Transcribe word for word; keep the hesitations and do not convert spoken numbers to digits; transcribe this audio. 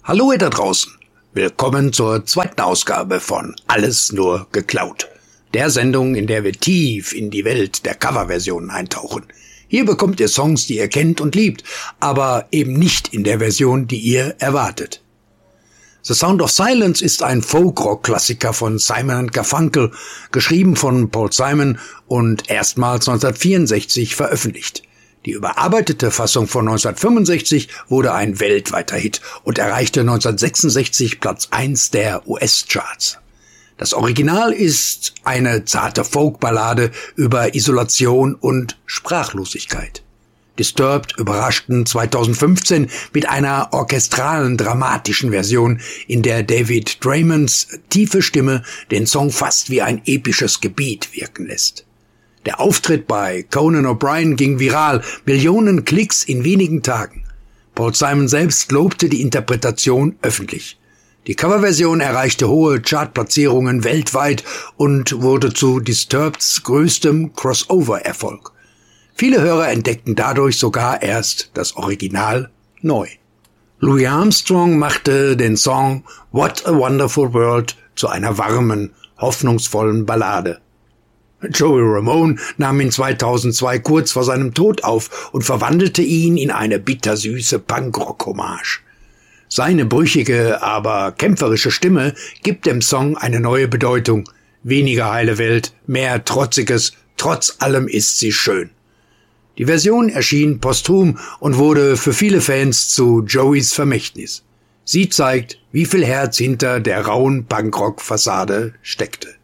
Hallo ihr da draußen, willkommen zur zweiten Ausgabe von Alles nur geklaut, der Sendung, in der wir tief in die Welt der Coverversionen eintauchen. Hier bekommt ihr Songs, die ihr kennt und liebt, aber eben nicht in der Version, die ihr erwartet. The Sound of Silence ist ein Folk-Rock-Klassiker von Simon and Garfunkel, geschrieben von Paul Simon und erstmals neunzehnhundertvierundsechzig veröffentlicht. Die überarbeitete Fassung von neunzehnhundertfünfundsechzig wurde ein weltweiter Hit und erreichte neunzehnhundertsechsundsechzig Platz eins der U S-Charts. Das Original ist eine zarte Folkballade über Isolation und Sprachlosigkeit. Disturbed überraschten zweitausendfünfzehn mit einer orchestralen, dramatischen Version, in der David Draymonds tiefe Stimme den Song fast wie ein episches Gebet wirken lässt. Der Auftritt bei Conan O'Brien ging viral, Millionen Klicks in wenigen Tagen. Paul Simon selbst lobte die Interpretation öffentlich. Die Coverversion erreichte hohe Chartplatzierungen weltweit und wurde zu Disturbeds größtem Crossover-Erfolg. Viele Hörer entdeckten dadurch sogar erst das Original neu. Louis Armstrong machte den Song What a Wonderful World zu einer warmen, hoffnungsvollen Ballade. Joey Ramone nahm ihn zweitausendzwei kurz vor seinem Tod auf und verwandelte ihn in eine bittersüße Punkrock-Hommage. Seine brüchige, aber kämpferische Stimme gibt dem Song eine neue Bedeutung. Weniger heile Welt, mehr Trotziges, trotz allem ist sie schön. Die Version erschien posthum und wurde für viele Fans zu Joeys Vermächtnis. Sie zeigt, wie viel Herz hinter der rauen Punkrock-Fassade steckte.